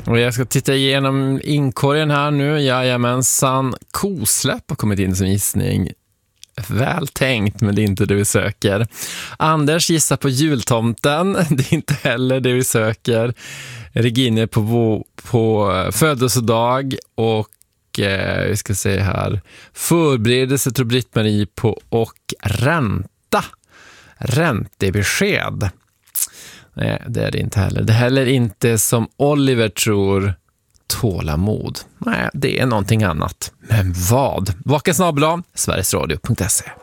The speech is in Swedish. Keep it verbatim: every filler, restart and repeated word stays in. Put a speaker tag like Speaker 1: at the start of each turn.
Speaker 1: Och jag ska titta igenom inkorgen här nu. Jajamensan, kosläpp har kommit in som gissning. Väl tänkt, men det är inte det vi söker. Anders gissar på jultomten. Det är inte heller det vi söker. Regine på, på födelsedag. Och eh, vi ska se här. Förberedelse tror Britt-Marie på. Och ränta. Räntebesked. Nej, det är det inte heller. Det är heller inte som Oliver tror, tålamod. Nej, det är någonting annat. Men vad? Vaka snabel-a, sverigesradio punkt se.